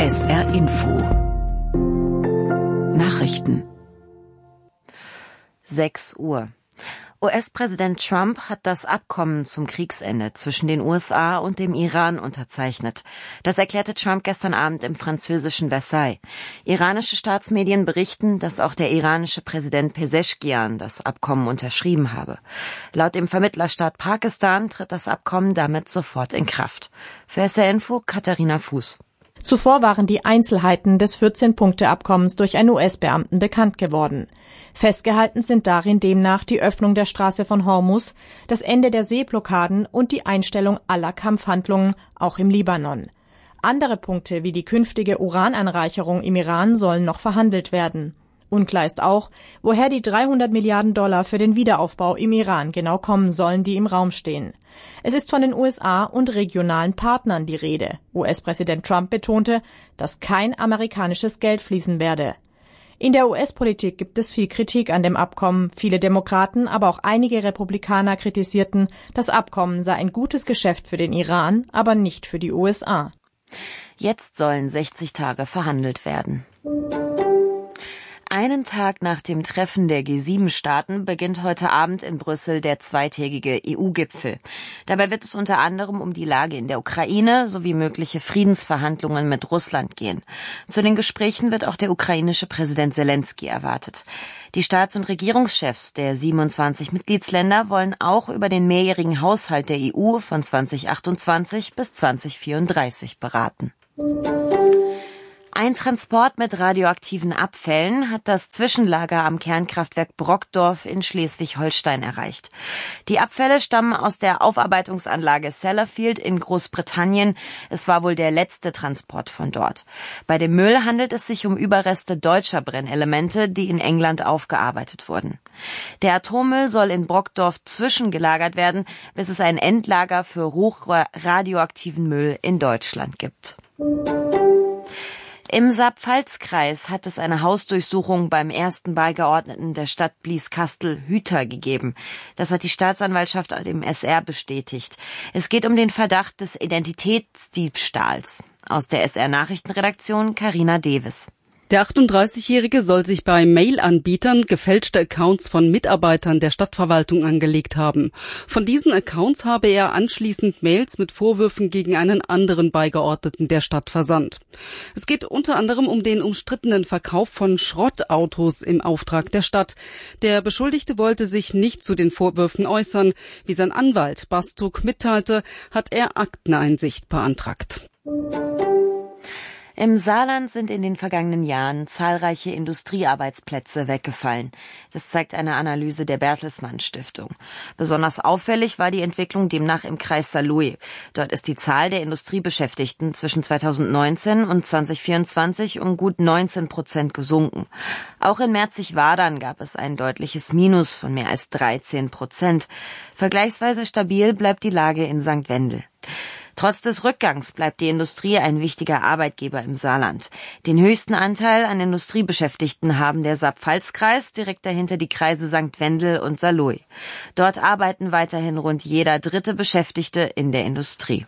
SR Info Nachrichten 6 Uhr. US-Präsident Trump hat das Abkommen zum Kriegsende zwischen den USA und dem Iran unterzeichnet. Das erklärte Trump gestern Abend im französischen Versailles. Iranische Staatsmedien berichten, dass auch der iranische Präsident Pezeshkian das Abkommen unterschrieben habe. Laut dem Vermittlerstaat Pakistan tritt das Abkommen damit sofort in Kraft. Für SR Info Katharina Fuß. Zuvor waren die Einzelheiten des 14-Punkte-Abkommens durch einen US-Beamten bekannt geworden. Festgehalten sind darin demnach die Öffnung der Straße von Hormuz, das Ende der Seeblockaden und die Einstellung aller Kampfhandlungen, auch im Libanon. Andere Punkte wie die künftige Urananreicherung im Iran sollen noch verhandelt werden. Unklar ist auch, woher die $300 Milliarden für den Wiederaufbau im Iran genau kommen sollen, die im Raum stehen. Es ist von den USA und regionalen Partnern die Rede. US-Präsident Trump betonte, dass kein amerikanisches Geld fließen werde. In der US-Politik gibt es viel Kritik an dem Abkommen. Viele Demokraten, aber auch einige Republikaner kritisierten, das Abkommen sei ein gutes Geschäft für den Iran, aber nicht für die USA. Jetzt sollen 60 Tage verhandelt werden. Einen Tag nach dem Treffen der G7-Staaten beginnt heute Abend in Brüssel der zweitägige EU-Gipfel. Dabei wird es unter anderem um die Lage in der Ukraine sowie mögliche Friedensverhandlungen mit Russland gehen. Zu den Gesprächen wird auch der ukrainische Präsident Selenskyj erwartet. Die Staats- und Regierungschefs der 27 Mitgliedsländer wollen auch über den mehrjährigen Haushalt der EU von 2028 bis 2034 beraten. Ein Transport mit radioaktiven Abfällen hat das Zwischenlager am Kernkraftwerk Brockdorf in Schleswig-Holstein erreicht. Die Abfälle stammen aus der Aufarbeitungsanlage Sellafield in Großbritannien. Es war wohl der letzte Transport von dort. Bei dem Müll handelt es sich um Überreste deutscher Brennelemente, die in England aufgearbeitet wurden. Der Atommüll soll in Brockdorf zwischengelagert werden, bis es ein Endlager für hochradioaktiven Müll in Deutschland gibt. Im Saarpfalz-Kreis hat es eine Hausdurchsuchung beim ersten Beigeordneten der Stadt Blieskastel-Hüter gegeben. Das hat die Staatsanwaltschaft dem SR bestätigt. Es geht um den Verdacht des Identitätsdiebstahls. Aus der SR-Nachrichtenredaktion Carina Deves. Der 38-Jährige soll sich bei Mail-Anbietern gefälschte Accounts von Mitarbeitern der Stadtverwaltung angelegt haben. Von diesen Accounts habe er anschließend Mails mit Vorwürfen gegen einen anderen Beigeordneten der Stadt versandt. Es geht unter anderem um den umstrittenen Verkauf von Schrottautos im Auftrag der Stadt. Der Beschuldigte wollte sich nicht zu den Vorwürfen äußern. Wie sein Anwalt Bastuk mitteilte, hat er Akteneinsicht beantragt. Im Saarland sind in den vergangenen Jahren zahlreiche Industriearbeitsplätze weggefallen. Das zeigt eine Analyse der Bertelsmann Stiftung. Besonders auffällig war die Entwicklung demnach im Kreis Saarlouis. Dort ist die Zahl der Industriebeschäftigten zwischen 2019 und 2024 um gut 19% gesunken. Auch in Merzig-Wadern gab es ein deutliches Minus von mehr als 13%. Vergleichsweise stabil bleibt die Lage in St. Wendel. Trotz des Rückgangs bleibt die Industrie ein wichtiger Arbeitgeber im Saarland. Den höchsten Anteil an Industriebeschäftigten haben der Saarpfalz-Kreis, direkt dahinter die Kreise St. Wendel und Saarlouis. Dort arbeiten weiterhin rund jeder dritte Beschäftigte in der Industrie.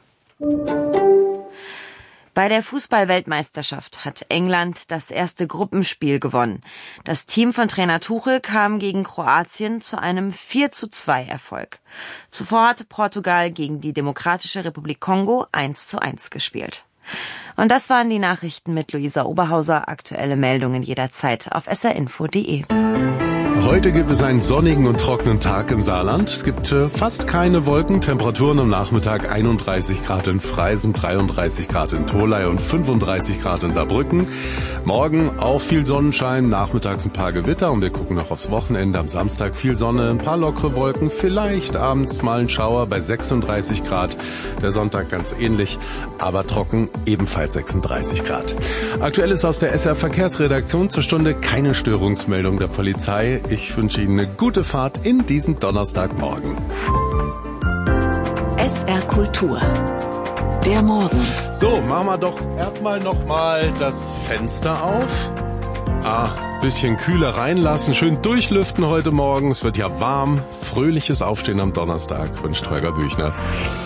Bei der Fußball-Weltmeisterschaft hat England das erste Gruppenspiel gewonnen. Das Team von Trainer Tuchel kam gegen Kroatien zu einem 4:2 Erfolg. Zuvor hatte Portugal gegen die Demokratische Republik Kongo 1:1 gespielt. Und das waren die Nachrichten mit Luisa Oberhauser. Aktuelle Meldungen jederzeit auf srinfo.de. Heute gibt es einen sonnigen und trockenen Tag im Saarland. Es gibt fast keine Wolken. Temperaturen am Nachmittag 31 Grad in Freisen, 33 Grad in Tholey und 35 Grad in Saarbrücken. Morgen auch viel Sonnenschein, nachmittags ein paar Gewitter und wir gucken noch aufs Wochenende. Am Samstag viel Sonne, ein paar lockere Wolken, vielleicht abends mal ein Schauer bei 36 Grad. Der Sonntag ganz ähnlich, aber trocken, ebenfalls 36 Grad. Aktuell ist aus der SR Verkehrsredaktion zur Stunde keine Störungsmeldung der Polizei. Ich wünsche Ihnen eine gute Fahrt in diesen Donnerstagmorgen. SR Kultur. Der Morgen. So, machen wir doch erstmal nochmal das Fenster auf. Bisschen kühler reinlassen, schön durchlüften heute Morgen. Es wird ja warm. Fröhliches Aufstehen am Donnerstag, wünscht Holger Büchner.